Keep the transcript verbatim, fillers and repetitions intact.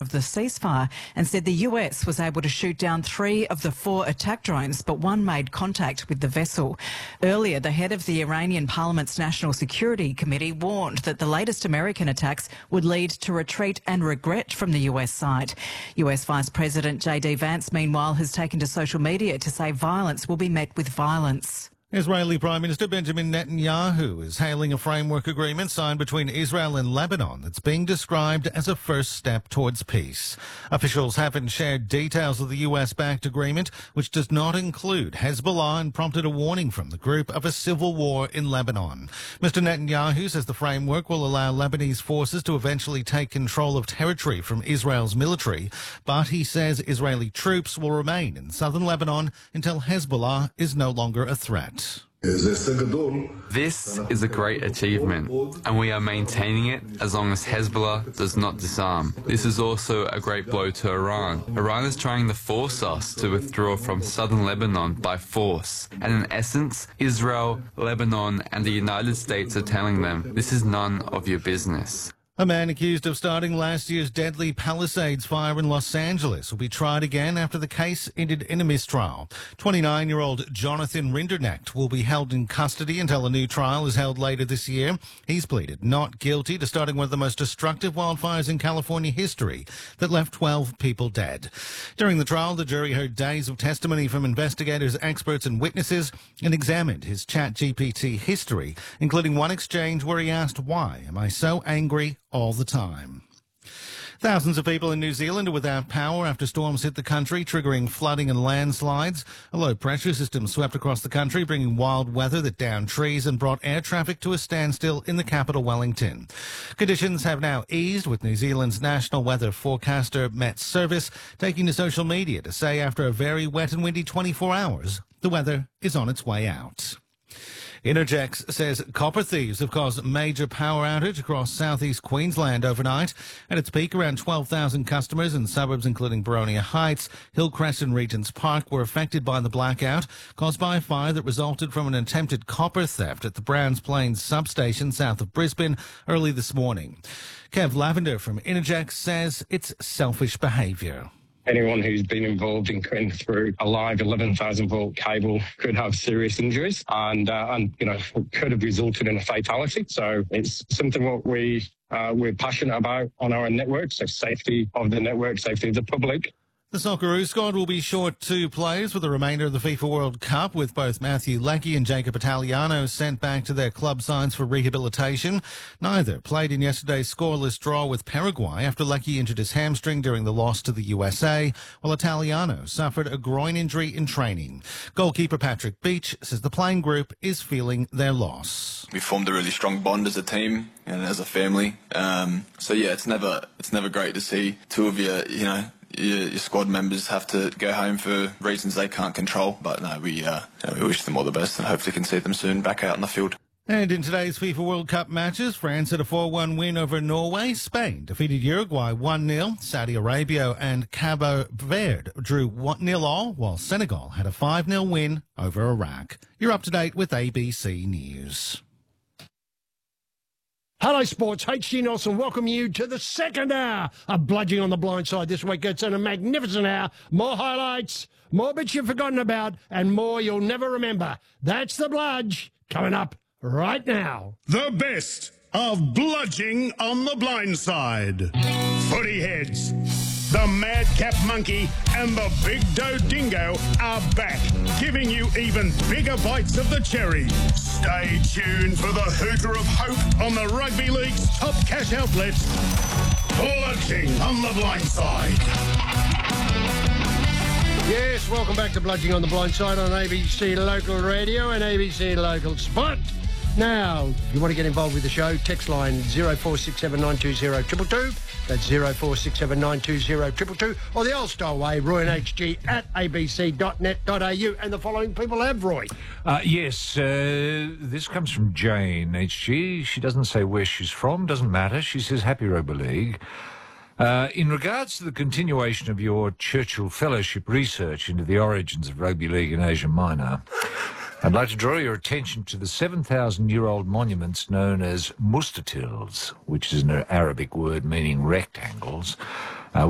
of the ceasefire and said the U S was able to shoot down three of the four attack drones, but one made contact with the vessel. Earlier, the head of the Iranian Parliament's National Security Committee warned that the latest American attacks would lead to retreat and regret from the U S side. U S Vice President J D Vance, meanwhile, has taken to social media to say violence will be met with violence. Israeli Prime Minister Benjamin Netanyahu is hailing a framework agreement signed between Israel and Lebanon that's being described as a first step towards peace. Officials haven't shared details of the U S-backed agreement, which does not include Hezbollah, and prompted a warning from the group of a civil war in Lebanon. Mister Netanyahu says the framework will allow Lebanese forces to eventually take control of territory from Israel's military, but he says Israeli troops will remain in southern Lebanon until Hezbollah is no longer a threat. This is a great achievement, and we are maintaining it as long as Hezbollah does not disarm. This is also a great blow to Iran. Iran is trying to force us to withdraw from southern Lebanon by force, and in essence, Israel, Lebanon, and the United States are telling them, this is none of your business. A man accused of starting last year's deadly Palisades fire in Los Angeles will be tried again after the case ended in a mistrial. twenty-nine-year-old Jonathan Rinderknecht will be held in custody until a new trial is held later this year. He's pleaded not guilty to starting one of the most destructive wildfires in California history that left twelve people dead. During the trial, the jury heard days of testimony from investigators, experts and witnesses and examined his ChatGPT history, including one exchange where he asked, "Why am I so angry all the time?" Thousands of people in New Zealand are without power after storms hit the country, triggering flooding and landslides. A low-pressure system swept across the country, bringing wild weather that downed trees and brought air traffic to a standstill in the capital, Wellington. Conditions have now eased, with New Zealand's national weather forecaster Met Service taking to social media to say after a very wet and windy twenty-four hours, the weather is on its way out. Energex says copper thieves have caused a major power outage across southeast Queensland overnight. At its peak, around twelve thousand customers in suburbs including Boronia Heights, Hillcrest and Regents Park were affected by the blackout caused by a fire that resulted from an attempted copper theft at the Browns Plains substation south of Brisbane early this morning. Kev Lavender from Energex says it's selfish behaviour. Anyone who's been involved in cutting through a live eleven thousand volt cable could have serious injuries and, uh, and you know, could have resulted in a fatality. So it's something what we, uh, we're passionate about on our network, so safety of the network, safety of the public. The Socceroos squad will be short two players for the remainder of the FIFA World Cup, with both Matthew Leckie and Jacob Italiano sent back to their club sides for rehabilitation. Neither played in yesterday's scoreless draw with Paraguay after Leckie injured his hamstring during the loss to the U S A, while Italiano suffered a groin injury in training. Goalkeeper Patrick Beach says the playing group is feeling their loss. We formed a really strong bond as a team and as a family. Um, so yeah, it's never it's never great to see two of your you know. Your, your squad members have to go home for reasons they can't control, but no, we, uh, you know, we wish them all the best and hopefully can see them soon back out in the field. And in today's FIFA World Cup matches, France had a four one win over Norway. Spain defeated Uruguay one nil. Saudi Arabia and Cabo Verde drew one nil all, while Senegal had a five nil win over Iraq. You're up to date with A B C News. Hello, Sports. H G Nelson welcome you to the second hour of Bludging on the Blind Side this week. It's a magnificent hour. More highlights, more bits you've forgotten about, and more you'll never remember. That's the Bludge coming up right now. The best of Bludging on the Blind Side. Footy heads. The Madcap Monkey and the Big Doe Dingo are back, giving you even bigger bites of the cherry. Stay tuned for the hooter of hope on the Rugby League's top cash outlets. Bludging on the Blind Side. Yes, welcome back to Bludging on the Blind Side on A B C Local Radio and A B C Local Sport. Now, if you want to get involved with the show, text line zero four six seven nine two zero two two two. That's zero four six seven nine two zero two two two. Or the old style way, roy and h g at a b c dot net dot a u. And the following people have, Roy. Uh, yes, uh, this comes from Jane, H G. She doesn't say where she's from, doesn't matter. She says, Happy Rugby League. Uh, in regards to the continuation of your Churchill Fellowship research into the origins of rugby league in Asia Minor, I'd like to draw your attention to the seven thousand year old monuments known as mustatils, which is an Arabic word meaning rectangles,